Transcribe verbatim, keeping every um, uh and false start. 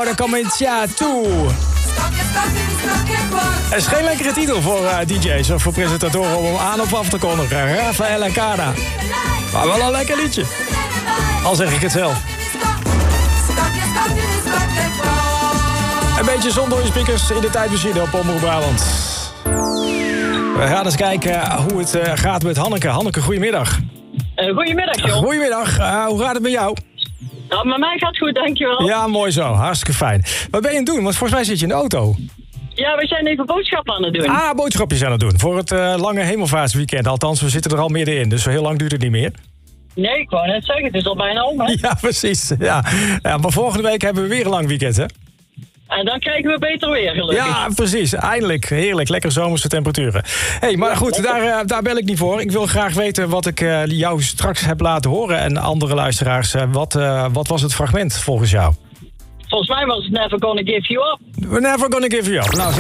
cuore cominciato. Het is geen lekkere titel voor uh, D J's of voor presentatoren om aan of af te kondigen. Raffaella Carrà. Maar wel een lekker liedje. Al zeg ik het zelf. Een beetje zon door je speakers in de tijdmachine op Omroep Brabant. We gaan eens kijken hoe het uh, gaat met Hanneke. Hanneke, goedemiddag. Uh, goedemiddag, joh. Goedemiddag. Uh, hoe gaat het met jou? Nou, met mij gaat het goed, dankjewel. Ja, mooi zo. Hartstikke fijn. Wat ben je aan het doen? Want volgens mij zit je in de auto. Ja, we zijn even boodschappen aan het doen. Ah, boodschapjes aan het doen. Voor het uh, lange hemelvaartsweekend. Althans, we zitten er al middenin. Dus zo heel lang duurt het niet meer. Nee, ik wou net zeggen, het is al bijna om, hè? Ja, precies. Ja. Ja, maar volgende week hebben we weer een lang weekend, hè? En dan krijgen we beter weer, gelukkig. Ja, precies. Eindelijk. Heerlijk. Lekker zomerse temperaturen. Hé, hey, maar goed, daar, uh, daar bel ik niet voor. Ik wil graag weten wat ik uh, jou straks heb laten horen. En andere luisteraars, uh, wat, uh, wat was het fragment volgens jou? Volgens mij was het Never Gonna Give You Up. We're never gonna give you up. Nou,